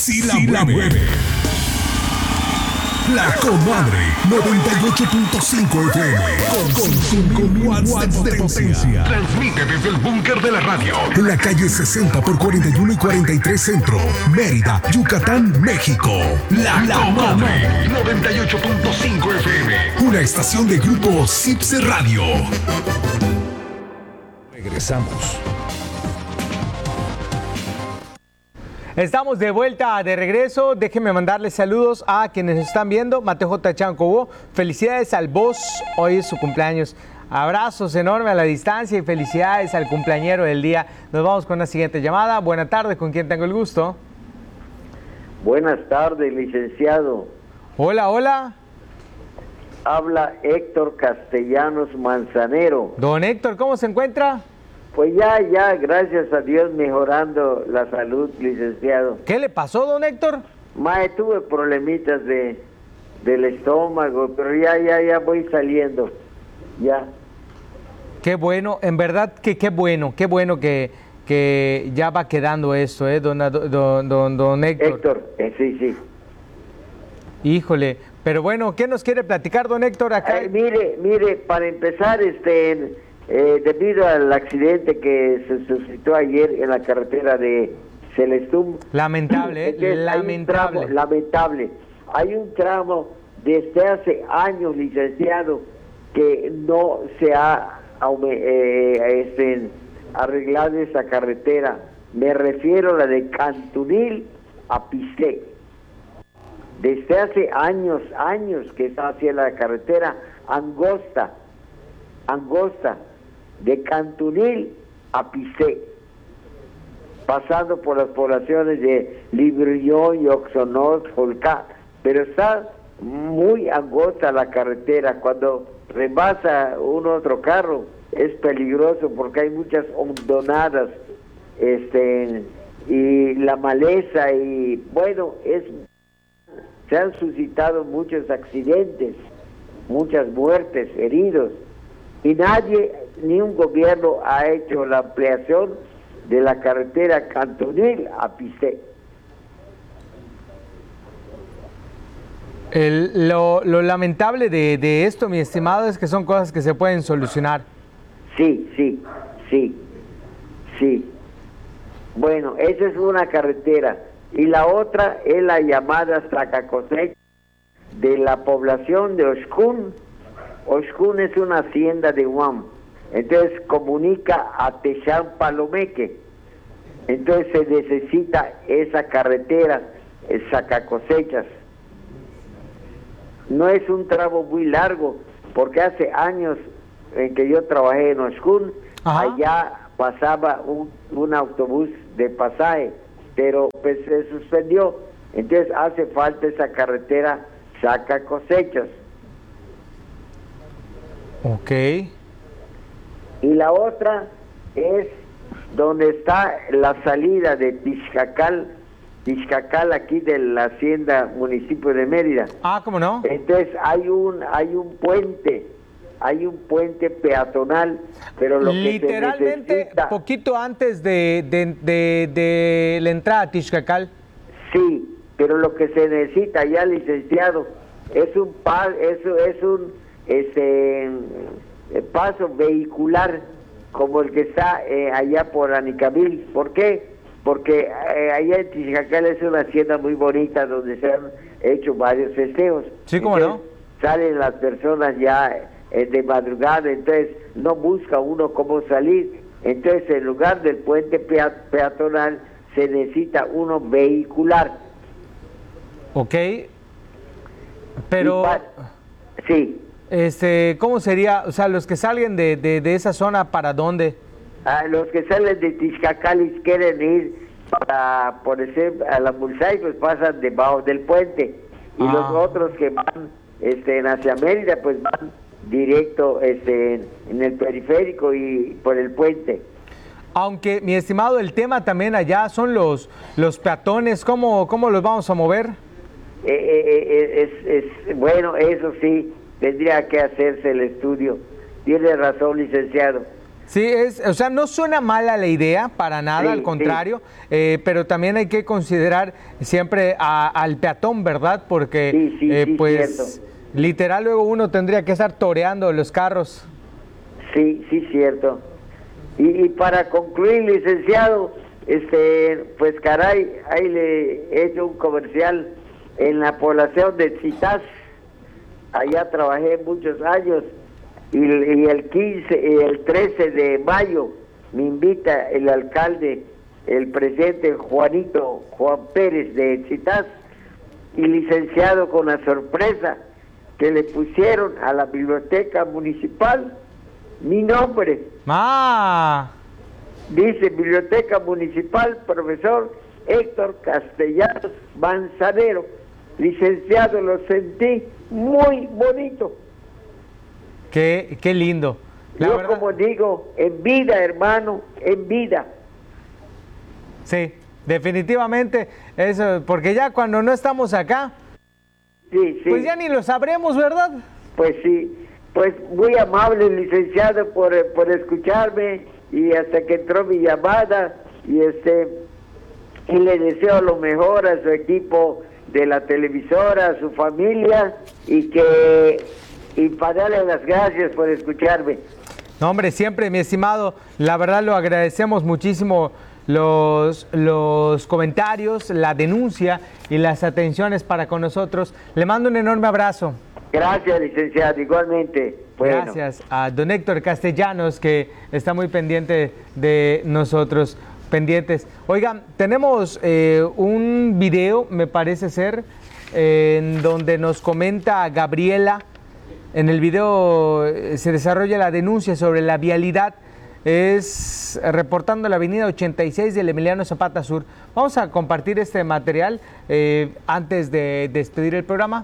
sí la mueve. La Comadre 98.5 FM con watts de potencia. Transmite desde el búnker de la radio. En la calle 60 por 41 y 43 Centro, Mérida, Yucatán, México. La Comadre 98.5 FM. Una estación de grupo Cipse Radio. Regresamos. Estamos de vuelta, de regreso. Déjenme mandarles saludos a quienes están viendo. Mateo J. Chancobo, felicidades al boss. Hoy es su cumpleaños. Abrazos enormes a la distancia y felicidades al cumpleañero del día. Nos vamos con la siguiente llamada. Buenas tardes, ¿con quién tengo el gusto? Buenas tardes, licenciado. Hola, hola. Habla Héctor Castellanos Manzanero. Don Héctor, ¿cómo se encuentra? Pues ya, gracias a Dios, mejorando la salud, licenciado. ¿Qué le pasó, don Héctor? Tuve problemitas del estómago, pero ya voy saliendo, ya. Qué bueno, en verdad que qué bueno que ya va quedando esto, don Héctor. Héctor, sí. Híjole, pero bueno, ¿qué nos quiere platicar, don Héctor, acá? Mire, para empezar, debido al accidente que se suscitó ayer en la carretera de Celestum. Lamentable, lamentable. Hay un tramo desde hace años, licenciado, que no se ha arreglado esa carretera. Me refiero a la de Cantunil a Pisé. Desde hace años que está haciendo la carretera angosta, de Cantunil a Pisé, pasando por las poblaciones de Librullón y Oxonós, Jolcá, pero está muy angosta la carretera. Cuando rebasa un otro carro es peligroso porque hay muchas hondonadas y la maleza, y bueno, se han suscitado muchos accidentes, muchas muertes, heridos, y ni un gobierno ha hecho la ampliación de la carretera Cantunil a Pisé. Lo lamentable de esto, mi estimado, es que son cosas que se pueden solucionar. Sí. Bueno, esa es una carretera. Y la otra es la llamada Zacacosec de la población de Oxcún. Oxcún es una hacienda de Guam. Entonces comunica a Techán Palomeque. Entonces se necesita esa carretera, Zacacosechas. No es un tramo muy largo, porque hace años en que yo trabajé en Oxcún, allá pasaba un autobús de pasaje, pero pues se suspendió. Entonces hace falta esa carretera Zacacosechas. Ok. Y la otra es donde está la salida de Tixcacal aquí de la hacienda municipio de Mérida. ¿Cómo no? Entonces hay un puente peatonal, pero lo literalmente que se necesita, poquito antes de la entrada a Tixcacal. Sí, pero lo que se necesita ya, licenciado, es un paso vehicular como el que está allá por Anicabil. ¿Por qué? Porque allá en Tixcacal es una hacienda muy bonita donde se han hecho varios festejos. Sí, ¿cómo no? Salen las personas ya de madrugada, entonces no busca uno cómo salir. Entonces, en lugar del puente peatonal, se necesita uno vehicular. Ok, pero... Sí. ¿Cómo sería? O sea, los que salgan de esa zona, ¿para dónde? Los que salen de Tixcacal y quieren ir para, por ejemplo, a la Mulsay, pues pasan debajo del puente. Y los otros que van hacia Mérida, pues van directo en el periférico y por el puente. Aunque, mi estimado, el tema también allá son los peatones. ¿Cómo los vamos a mover? Bueno, eso sí, tendría que hacerse el estudio. Tiene razón, licenciado. Sí, o sea, no suena mala la idea, para nada, Sí, al contrario, pero también hay que considerar siempre al peatón, ¿verdad? Porque, pues, cierto. literal, luego uno tendría que estar toreando los carros. Sí, cierto. Y para concluir, licenciado, pues caray, ahí le he hecho un comercial en la población de Tzitaz. Allá trabajé muchos años y el 15 y el 13 de mayo me invita el alcalde, el presidente Juan Pérez de Tzitaz, y licenciado, con la sorpresa que le pusieron a la biblioteca municipal mi nombre. Dice Biblioteca Municipal, profesor Héctor Castellanos Manzanero. Licenciado, lo sentí muy bonito. Qué lindo. Yo, como digo, en vida, hermano, en vida. Sí, definitivamente, eso, porque ya cuando no estamos acá, pues ya ni lo sabremos, ¿verdad? Pues sí, pues muy amable, licenciado, por escucharme, y hasta que entró mi llamada, y le deseo lo mejor a su equipo de la televisora, a su familia, y para darle las gracias por escucharme. No, hombre, siempre, mi estimado, la verdad lo agradecemos muchísimo, los comentarios, la denuncia y las atenciones para con nosotros. Le mando un enorme abrazo. Gracias, licenciado, igualmente. Bueno. Gracias a don Héctor Castellanos, que está muy pendiente de nosotros, pendientes. Oigan, tenemos un video, me parece ser, en donde nos comenta Gabriela. En el video se desarrolla la denuncia sobre la vialidad, es reportando la avenida 86 del Emiliano Zapata Sur. Vamos a compartir este material antes de despedir el programa.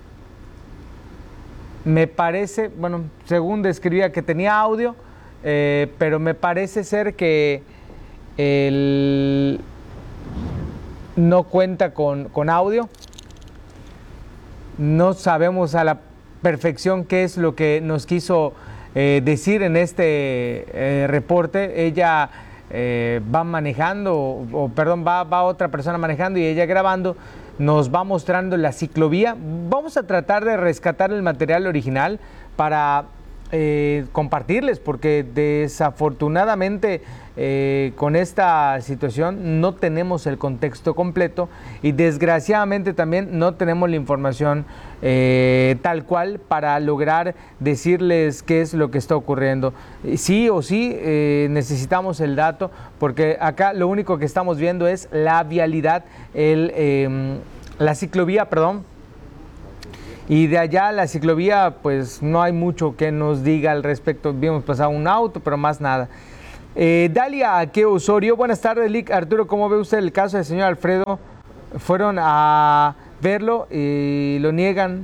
Me parece, bueno, según describía que tenía audio, pero me parece ser que no cuenta con audio. No sabemos a la perfección qué es lo que nos quiso decir en este reporte. Ella va manejando, va otra persona manejando y ella grabando. Nos va mostrando la ciclovía. Vamos a tratar de rescatar el material original para compartirles, porque desafortunadamente con esta situación no tenemos el contexto completo y desgraciadamente también no tenemos la información tal cual para lograr decirles qué es lo que está ocurriendo. Sí o sí necesitamos el dato, porque acá lo único que estamos viendo es la vialidad, la ciclovía, perdón. Y de allá la ciclovía, pues no hay mucho que nos diga al respecto. Vimos pasar un auto, pero más nada. Dalia Aqueo Osorio, buenas tardes, Lic. Arturo, ¿cómo ve usted el caso del señor Alfredo? Fueron a verlo y lo niegan.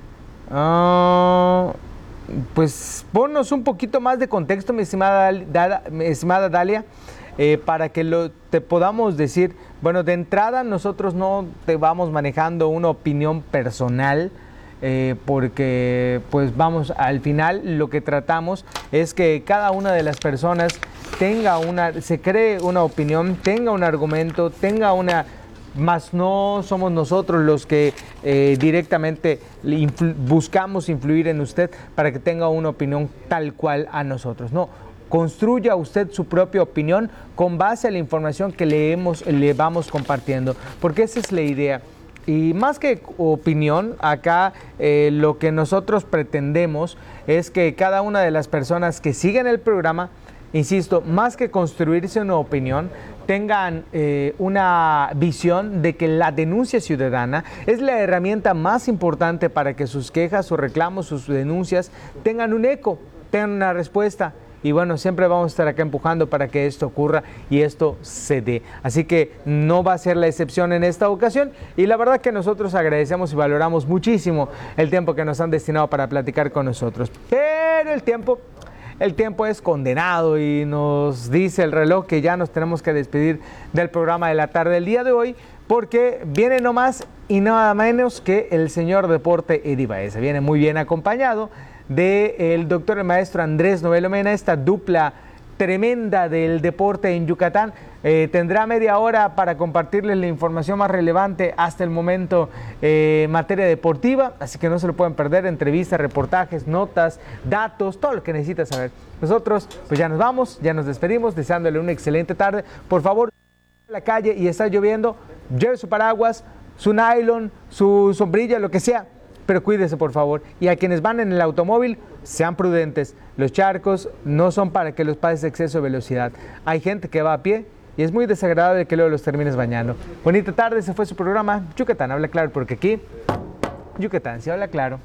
Pues ponnos un poquito más de contexto, mi estimada Dalia, para que te podamos decir. Bueno, de entrada nosotros no te vamos manejando una opinión personal, porque pues vamos, al final lo que tratamos es que cada una de las personas se cree una opinión, tenga un argumento, más no somos nosotros los que directamente buscamos influir en usted para que tenga una opinión tal cual a nosotros. No, construya usted su propia opinión con base a la información que le vamos compartiendo, porque esa es la idea. Y más que opinión, acá lo que nosotros pretendemos es que cada una de las personas que siguen el programa, insisto, más que construirse una opinión, tengan una visión de que la denuncia ciudadana es la herramienta más importante para que sus quejas, sus reclamos, sus denuncias tengan un eco, tengan una respuesta. Y bueno, siempre vamos a estar acá empujando para que esto ocurra y esto se dé. Así que no va a ser la excepción en esta ocasión. Y la verdad que nosotros agradecemos y valoramos muchísimo el tiempo que nos han destinado para platicar con nosotros. Pero el tiempo es condenado y nos dice el reloj que ya nos tenemos que despedir del programa de la tarde del día de hoy, porque viene no más y nada menos que el señor Deporte Eddie Baeza. Viene muy bien acompañado del doctor, el maestro Andrés Novelo Mena, esta dupla tremenda del deporte en Yucatán. Tendrá media hora para compartirles la información más relevante hasta el momento en materia deportiva, así que no se lo pueden perder, entrevistas, reportajes, notas, datos, todo lo que necesita saber. Nosotros pues ya nos vamos, ya nos despedimos, deseándole una excelente tarde. Por favor, en la calle y está lloviendo, lleve su paraguas, su nylon, su sombrilla, lo que sea, pero cuídese por favor. Y a quienes van en el automóvil, sean prudentes. Los charcos no son para que los pases exceso de velocidad. Hay gente que va a pie y es muy desagradable que luego los termines bañando. Bonita tarde, ese fue su programa Yucatán Habla Claro, porque aquí Yucatán se habla claro.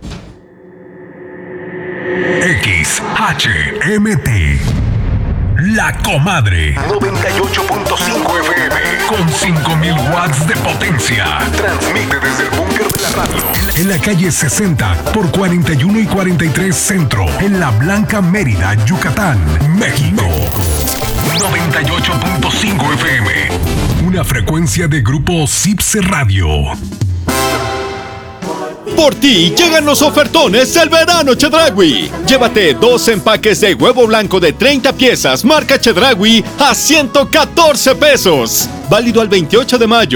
XHMT La Comadre 98.5 FM con 5000 watts de potencia. Transmite desde el búnker de la radio en la calle 60 por 41 y 43 Centro, en La Blanca, Mérida, Yucatán, México. 98.5 FM, una frecuencia de Grupo Cipse Radio. Por ti llegan los ofertones del verano Chedraui. Llévate 2 empaques de huevo blanco de 30 piezas marca Chedraui a 114 pesos. Válido al 28 de mayo.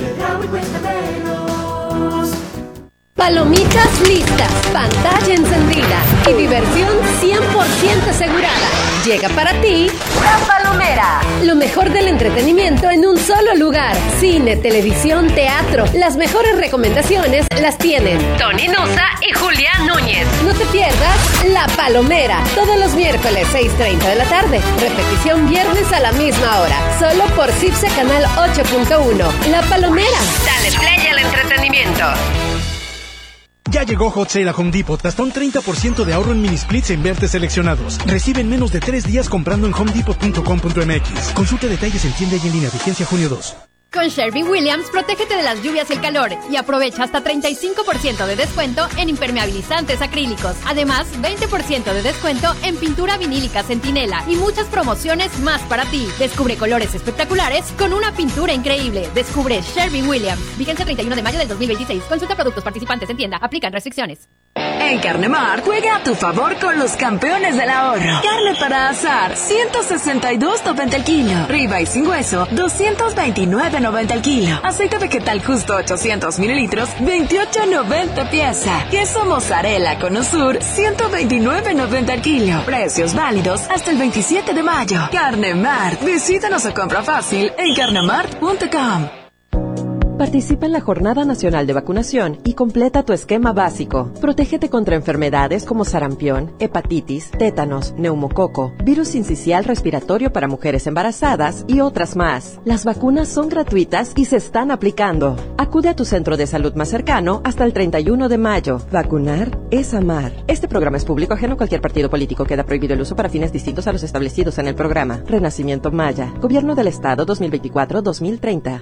Palomitas listas, pantalla encendida y diversión 100% asegurada. Llega para ti La Palomera. Lo mejor del entretenimiento en un solo lugar. Cine, televisión, teatro. Las mejores recomendaciones las tienen Tony Nosa y Julián Núñez. No te pierdas La Palomera. Todos los miércoles 6:30 de la tarde. Repetición viernes a la misma hora. Solo por Cipse Canal 8.1. La Palomera. Dale play al entretenimiento. Ya llegó Hot Sale a Home Depot. Hasta un 30% de ahorro en mini splits e invertes seleccionados. Recibe en menos de 3 días comprando en homedepot.com.mx. Consulta detalles en tienda y en línea. Vigencia junio 2. Con Sherwin-Williams, protégete de las lluvias y el calor y aprovecha hasta 35% de descuento en impermeabilizantes acrílicos. Además, 20% de descuento en pintura vinílica Centinela y muchas promociones más para ti. Descubre colores espectaculares con una pintura increíble. Descubre Sherwin-Williams. Vigencia 31 de mayo del 2026. Consulta productos participantes en tienda. Aplican restricciones. En Carnemart, juega a tu favor con los campeones del ahorro. Carne para asar, 162.90 el kilo. Ribeye sin hueso, 229.90 el kilo. Aceite vegetal justo 800 mililitros, 28.90 pieza. Queso mozzarella con Usur, 129.90 el kilo. Precios válidos hasta el 27 de mayo. Carnemart, visítanos o compra fácil en carnemart.com. Participa en la Jornada Nacional de Vacunación y completa tu esquema básico. Protégete contra enfermedades como sarampión, hepatitis, tétanos, neumococo, virus sincicial respiratorio para mujeres embarazadas y otras más. Las vacunas son gratuitas y se están aplicando. Acude a tu centro de salud más cercano hasta el 31 de mayo. Vacunar es amar. Este programa es público ajeno a cualquier partido político. Queda prohibido el uso para fines distintos a los establecidos en el programa. Renacimiento Maya. Gobierno del Estado 2024-2030.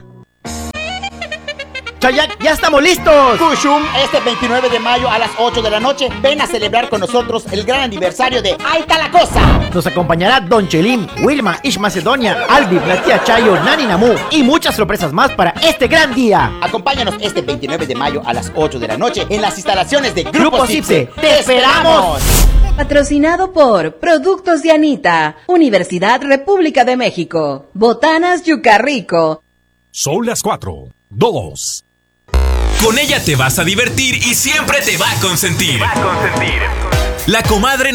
Chayak, ya estamos listos. Kushum, este 29 de mayo a las 8 de la noche, ven a celebrar con nosotros el gran aniversario de Ahí está la cosa. Nos acompañará Don Chelim, Wilma, Ish Macedonia, Albi, la tía Chayo, Nani Namu y muchas sorpresas más para este gran día. Acompáñanos este 29 de mayo a las 8 de la noche en las instalaciones de Grupo Cipse. ¡Te esperamos! Patrocinado por Productos de Anita, Universidad República de México, Botanas Yucarrico. Son las 4:02. Con ella te vas a divertir y siempre te va a consentir. La Comadre